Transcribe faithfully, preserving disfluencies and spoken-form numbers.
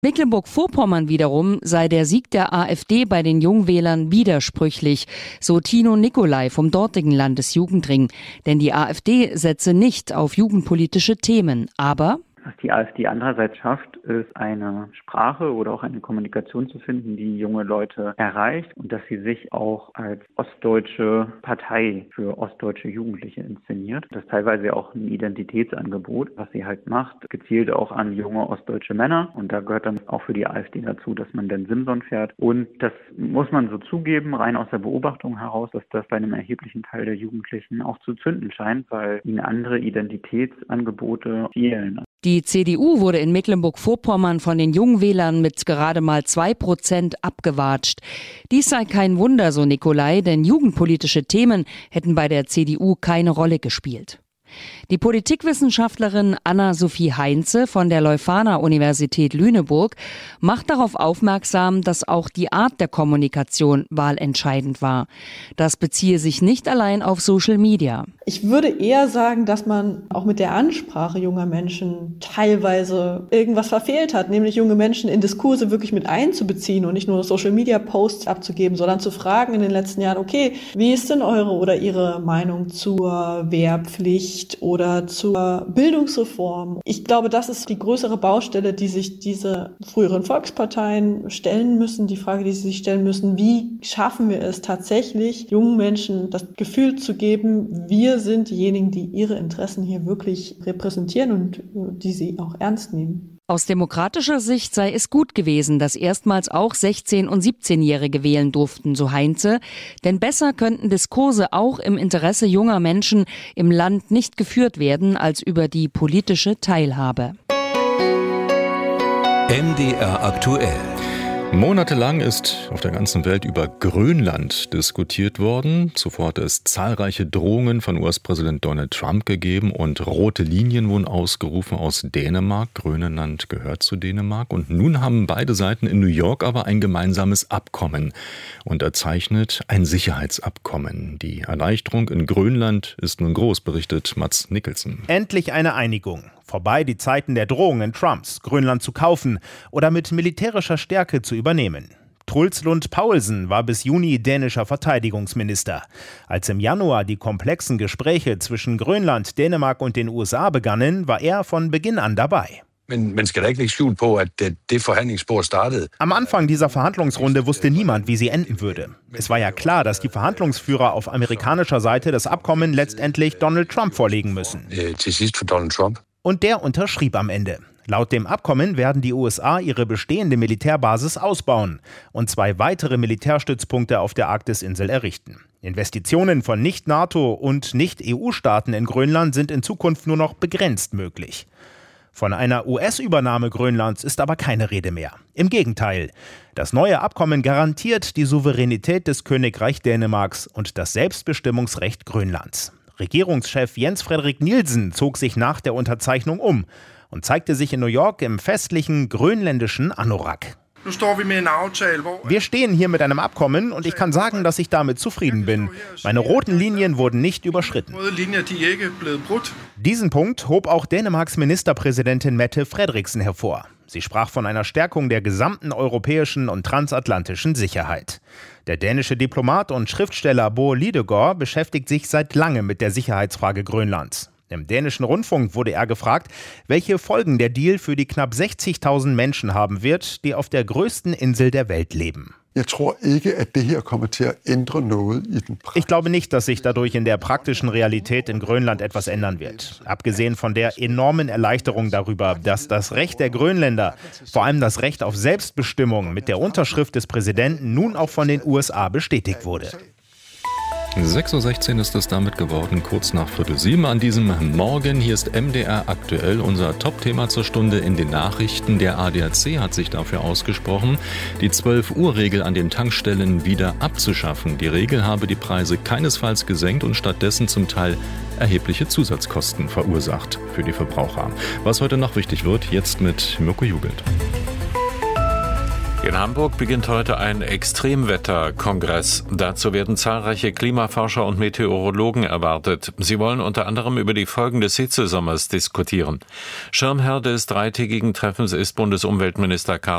Mecklenburg-Vorpommern wiederum sei der Sieg der AfD bei den Jungwählern widersprüchlich, so Tino Nicolai vom dortigen Landesjugendring. Denn die AfD setze nicht auf jugendpolitische Themen, aber was die AfD andererseits schafft, ist eine Sprache oder auch eine Kommunikation zu finden, die junge Leute erreicht und dass sie sich auch als ostdeutsche Partei für ostdeutsche Jugendliche inszeniert. Das ist teilweise auch ein Identitätsangebot, was sie halt macht, gezielt auch an junge ostdeutsche Männer. Und da gehört dann auch für die AfD dazu, dass man den Simson fährt. Und das muss man so zugeben, rein aus der Beobachtung heraus, dass das bei einem erheblichen Teil der Jugendlichen auch zu zünden scheint, weil ihnen andere Identitätsangebote fehlen. Die C D U wurde in Mecklenburg-Vorpommern von den Jungwählern mit gerade mal zwei Prozent abgewatscht. Dies sei kein Wunder, so Nicolai, denn jugendpolitische Themen hätten bei der C D U keine Rolle gespielt. Die Politikwissenschaftlerin Anna-Sophie Heinze von der Leuphana-Universität Lüneburg macht darauf aufmerksam, dass auch die Art der Kommunikation wahlentscheidend war. Das beziehe sich nicht allein auf Social Media. Ich würde eher sagen, dass man auch mit der Ansprache junger Menschen teilweise irgendwas verfehlt hat, nämlich junge Menschen in Diskurse wirklich mit einzubeziehen und nicht nur Social-Media-Posts abzugeben, sondern zu fragen in den letzten Jahren, okay, wie ist denn eure oder ihre Meinung zur Wehrpflicht oder zur Bildungsreform? Ich glaube, das ist die größere Baustelle, die sich diese früheren Volksparteien stellen müssen. Die Frage, die sie sich stellen müssen, wie schaffen wir es tatsächlich, jungen Menschen das Gefühl zu geben, wir sind diejenigen, die ihre Interessen hier wirklich repräsentieren und die sie auch ernst nehmen. Aus demokratischer Sicht sei es gut gewesen, dass erstmals auch sechzehn- und siebzehnjährige wählen durften, so Heinze. Denn besser könnten Diskurse auch im Interesse junger Menschen im Land nicht geführt werden als über die politische Teilhabe. M D R aktuell. Monatelang ist auf der ganzen Welt über Grönland diskutiert worden. Zuvor hat es zahlreiche Drohungen von U S-Präsident Donald Trump gegeben und rote Linien wurden ausgerufen aus Dänemark. Grönland gehört zu Dänemark. Und nun haben beide Seiten in New York aber ein gemeinsames Abkommen unterzeichnet, ein Sicherheitsabkommen. Die Erleichterung in Grönland ist nun groß, berichtet Mats Nicholson. Endlich eine Einigung. Vorbei die Zeiten der Drohungen Trumps, Grönland zu kaufen oder mit militärischer Stärke zu übernehmen. Truls Lund Poulsen war bis Juni dänischer Verteidigungsminister. Als im Januar die komplexen Gespräche zwischen Grönland, Dänemark und den U S A begannen, war er von Beginn an dabei. Am Anfang dieser Verhandlungsrunde wusste niemand, wie sie enden würde. Es war ja klar, dass die Verhandlungsführer auf amerikanischer Seite das Abkommen letztendlich Donald Trump vorlegen müssen. Und der unterschrieb am Ende. Laut dem Abkommen werden die U S A ihre bestehende Militärbasis ausbauen und zwei weitere Militärstützpunkte auf der Arktisinsel errichten. Investitionen von Nicht-NATO- und Nicht-E U-Staaten in Grönland sind in Zukunft nur noch begrenzt möglich. Von einer U S-Übernahme Grönlands ist aber keine Rede mehr. Im Gegenteil. Das neue Abkommen garantiert die Souveränität des Königreich Dänemarks und das Selbstbestimmungsrecht Grönlands. Regierungschef Jens Frederik Nielsen zog sich nach der Unterzeichnung um und zeigte sich in New York im festlichen grönländischen Anorak. Wir stehen hier mit einem Abkommen und ich kann sagen, dass ich damit zufrieden bin. Meine roten Linien wurden nicht überschritten. Diesen Punkt hob auch Dänemarks Ministerpräsidentin Mette Frederiksen hervor. Sie sprach von einer Stärkung der gesamten europäischen und transatlantischen Sicherheit. Der dänische Diplomat und Schriftsteller Bo Lidegaard beschäftigt sich seit langem mit der Sicherheitsfrage Grönlands. Im dänischen Rundfunk wurde er gefragt, welche Folgen der Deal für die knapp sechzigtausend Menschen haben wird, die auf der größten Insel der Welt leben. Ich glaube nicht, dass sich dadurch in der praktischen Realität in Grönland etwas ändern wird. Abgesehen von der enormen Erleichterung darüber, dass das Recht der Grönländer, vor allem das Recht auf Selbstbestimmung mit der Unterschrift des Präsidenten nun auch von den U S A bestätigt wurde. sechs Uhr sechzehn ist es damit geworden, kurz nach Viertel sieben an diesem Morgen. Hier ist M D R aktuell, unser Top-Thema zur Stunde in den Nachrichten. Der A D A C hat sich dafür ausgesprochen, die zwölf Uhr Regel an den Tankstellen wieder abzuschaffen. Die Regel habe die Preise keinesfalls gesenkt und stattdessen zum Teil erhebliche Zusatzkosten verursacht für die Verbraucher. Was heute noch wichtig wird, jetzt mit Mirko Jugend. In Hamburg beginnt heute ein Extremwetterkongress. Dazu werden zahlreiche Klimaforscher und Meteorologen erwartet. Sie wollen unter anderem über die Folgen des Hitzesommers diskutieren. Schirmherr des dreitägigen Treffens ist Bundesumweltminister Karl